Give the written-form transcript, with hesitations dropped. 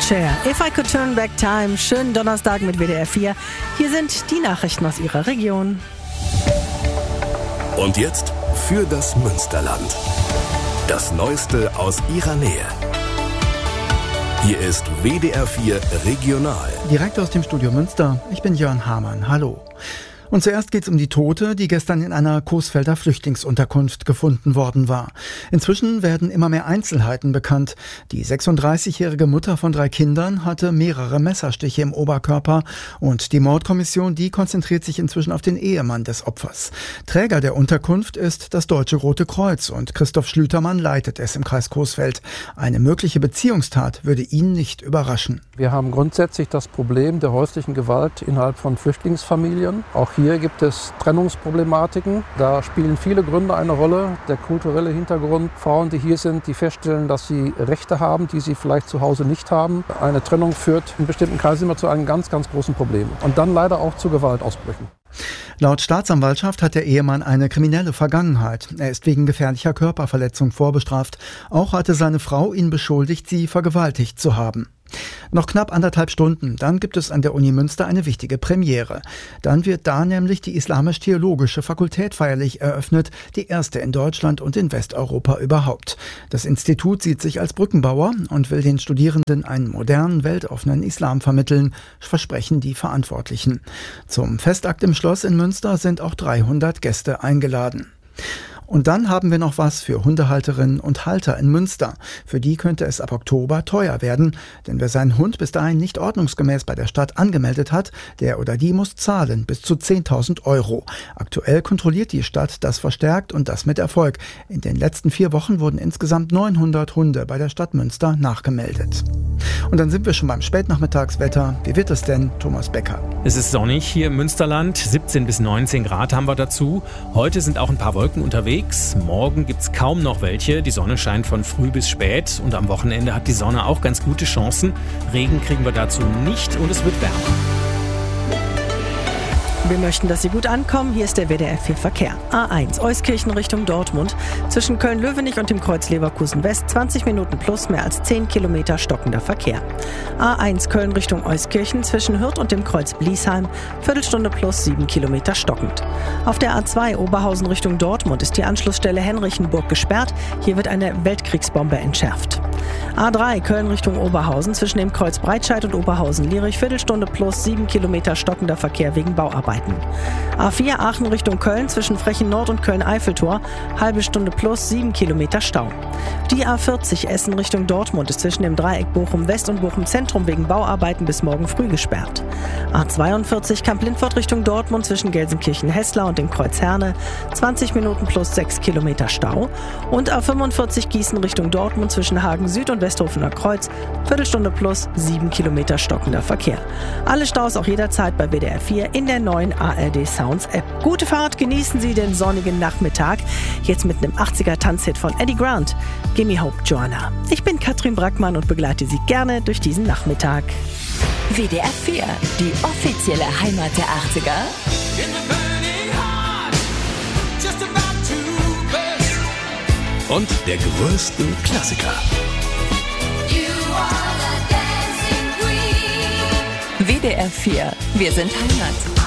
Cher, If I Could Turn Back Time. Schönen Donnerstag mit WDR 4. Hier sind die Nachrichten aus Ihrer Region. Und jetzt für das Münsterland. Das Neueste aus Ihrer Nähe. Hier ist WDR 4 Regional. Direkt aus dem Studio Münster. Ich bin Jörn Hamann. Hallo. Und zuerst geht es um die Tote, die gestern in einer Coesfelder Flüchtlingsunterkunft gefunden worden war. Inzwischen werden immer mehr Einzelheiten bekannt. Die 36-jährige Mutter von 3 Kindern hatte mehrere Messerstiche im Oberkörper und die Mordkommission, die konzentriert sich inzwischen auf den Ehemann des Opfers. Träger der Unterkunft ist das Deutsche Rote Kreuz und Christoph Schlütermann leitet es im Kreis Coesfeld. Eine mögliche Beziehungstat würde ihn nicht überraschen. Wir haben grundsätzlich das Problem der häuslichen Gewalt innerhalb von Flüchtlingsfamilien. Auch hier gibt es Trennungsproblematiken. Da spielen viele Gründe eine Rolle. Der kulturelle Hintergrund. Frauen, die hier sind, die feststellen, dass sie Rechte haben, die sie vielleicht zu Hause nicht haben. Eine Trennung führt in bestimmten Kreisen immer zu einem ganz, ganz großen Problem. Und dann leider auch zu Gewaltausbrüchen. Laut Staatsanwaltschaft hat der Ehemann eine kriminelle Vergangenheit. Er ist wegen gefährlicher Körperverletzung vorbestraft. Auch hatte seine Frau ihn beschuldigt, sie vergewaltigt zu haben. Noch knapp 1,5 Stunden, dann gibt es an der Uni Münster eine wichtige Premiere. Dann wird da nämlich die Islamisch-Theologische Fakultät feierlich eröffnet, die erste in Deutschland und in Westeuropa überhaupt. Das Institut sieht sich als Brückenbauer und will den Studierenden einen modernen, weltoffenen Islam vermitteln, versprechen die Verantwortlichen. Zum Festakt im Schloss in Münster sind auch 300 Gäste eingeladen. Und dann haben wir noch was für Hundehalterinnen und Halter in Münster. Für die könnte es ab Oktober teuer werden, denn wer seinen Hund bis dahin nicht ordnungsgemäß bei der Stadt angemeldet hat, der oder die muss zahlen, bis zu 10.000 Euro. Aktuell kontrolliert die Stadt das verstärkt und das mit Erfolg. In den letzten 4 Wochen wurden insgesamt 900 Hunde bei der Stadt Münster nachgemeldet. Und dann sind wir schon beim Spätnachmittagswetter. Wie wird es denn, Thomas Becker? Es ist sonnig hier im Münsterland, 17 bis 19 Grad haben wir dazu. Heute sind auch ein paar Wolken unterwegs. Morgen gibt's kaum noch welche. Die Sonne scheint von früh bis spät und am Wochenende hat die Sonne auch ganz gute Chancen. Regen kriegen wir dazu nicht und es wird wärmer. Wir möchten, dass Sie gut ankommen. Hier ist der WDR 4 Verkehr. A1 Euskirchen Richtung Dortmund. Zwischen Köln-Löwenich und dem Kreuz Leverkusen West 20 Minuten plus mehr als 10 Kilometer stockender Verkehr. A1 Köln Richtung Euskirchen zwischen Hürth und dem Kreuz Bliesheim Viertelstunde plus 7 Kilometer stockend. Auf der A2 Oberhausen Richtung Dortmund ist die Anschlussstelle Henrichenburg gesperrt. Hier wird eine Weltkriegsbombe entschärft. A3 Köln Richtung Oberhausen zwischen dem Kreuz Breitscheid und Oberhausen-Lierich Viertelstunde plus 7 Kilometer stockender Verkehr wegen Bauarbeiten. A4 Aachen Richtung Köln zwischen Frechen Nord und Köln-Eiffeltor halbe Stunde plus 7 Kilometer Stau. Die A40 Essen Richtung Dortmund ist zwischen dem Dreieck Bochum West und Bochum Zentrum wegen Bauarbeiten bis morgen früh gesperrt. A42 Kamp-Lindfort Richtung Dortmund zwischen Gelsenkirchen-Hessler und dem Kreuz Herne 20 Minuten plus 6 Kilometer Stau. Und A45 Gießen Richtung Dortmund zwischen Hagen Süd und Westhofener Kreuz Viertelstunde plus 7 Kilometer stockender Verkehr. Alle Staus auch jederzeit bei WDR 4 in der neuen ARD Sounds App. Gute Fahrt, genießen Sie den sonnigen Nachmittag. Jetzt mit einem 80er Tanzhit von Eddie Grant. Gimme Hope, Joanna. Ich bin Katrin Brackmann und begleite Sie gerne durch diesen Nachmittag. WDR 4, die offizielle Heimat der 80er. Und der größten Klassiker. WDR 4, wir sind Heimat.